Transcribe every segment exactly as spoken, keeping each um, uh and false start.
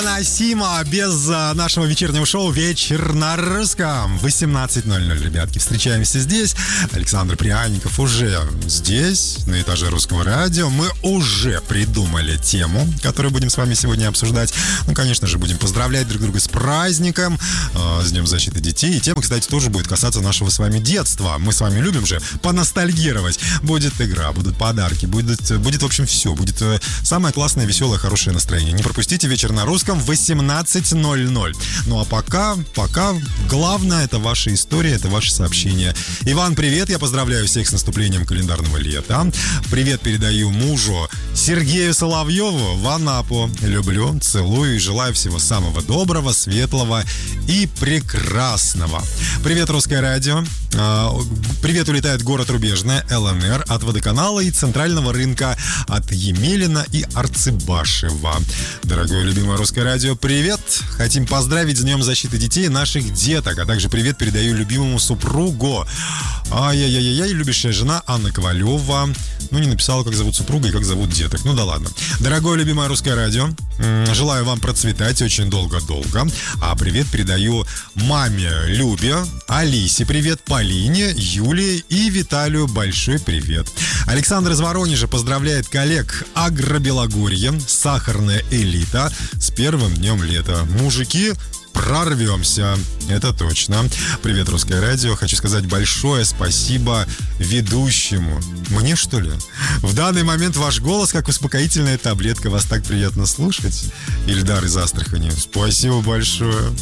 Насима без а, нашего вечернего шоу «Вечер на русском». восемнадцать ноль ноль, ребятки. Встречаемся здесь. Александр Пряников уже здесь, на этаже Русского радио. Мы уже придумали тему, которую будем с вами сегодня обсуждать. Ну, конечно же, будем поздравлять друг друга с праздником, э, с Днем защиты детей. И тема, кстати, тоже будет касаться нашего с вами детства. Мы с вами любим же поностальгировать. Будет игра, будут подарки, будет, будет в общем, все. Будет э, самое классное, веселое, хорошее настроение. Не пропустите «Вечер на русском» в восемнадцать ноль ноль. Ну а пока, пока главное — это ваша история, это ваше сообщение. Иван, привет, я поздравляю всех с наступлением календарного лета. Привет передаю мужу Сергею Соловьеву в Анапу. Люблю, целую и желаю всего самого доброго, светлого и прекрасного. Привет, Русское радио. Привет улетает город Рубежное, ЛНР, от водоканала и центрального рынка, от Емелина и Арцебашева. Дорогое любимое Русское радио, привет! Хотим поздравить с Днем защиты детей наших деток, а также привет передаю любимому супругу. Ай-яй-яй-яй, любящая жена Анна Ковалева. Ну, не написала, как зовут супруга и как зовут деток. Ну да ладно. Дорогое любимое Русское радио, желаю вам процветать очень долго-долго. А привет передаю маме Любе, Алисе привет, Полине, Юлии и Виталию большой привет. Александр из Воронежа поздравляет коллег Агробелогорье, Сахарная элита с первым днем лета. Мужики, прорвемся, это точно. Привет, Русское радио. Хочу сказать большое спасибо ведущему. Мне, что ли? В данный момент ваш голос как успокоительная таблетка. Вас так приятно слушать. Ильдар из Астрахани. Спасибо большое.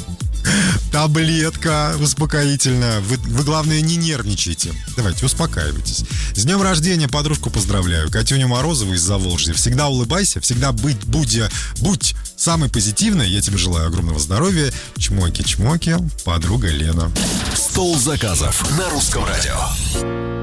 Таблетка успокоительная. Вы, вы, главное, не нервничайте. Давайте, успокаивайтесь. С днем рождения подружку поздравляю. Катюню Морозову из Заволжья. Всегда улыбайся, всегда быть, будь, будь самой позитивной. Я тебе желаю огромного здоровья. Чмоки-чмоки, подруга Лена. Стол заказов на Русском радио.